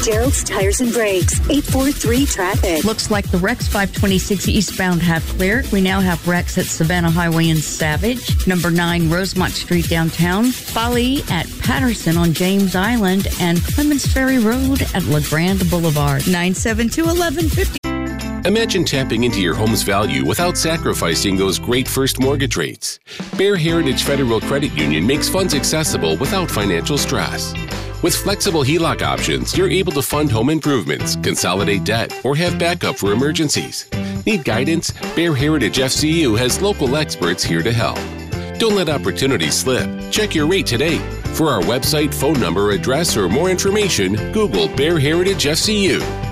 Gerald's Tires and Brakes, 843-TRAFFIC. Looks like the Rex 526 eastbound have cleared. We now have Rex at Savannah Highway in Savage, number 9 Rosemont Street downtown, Folly at Patterson on James Island, and Clements Ferry Road at LeGrand Boulevard. 972-1150. Imagine tapping into your home's value without sacrificing those great first mortgage rates. Bear Heritage Federal Credit Union makes funds accessible without financial stress. With flexible HELOC options, you're able to fund home improvements, consolidate debt, or have backup for emergencies. Need guidance? Bear Heritage FCU has local experts here to help. Don't let opportunities slip. Check your rate today. For our website, phone number, address, or more information, Google Bear Heritage FCU.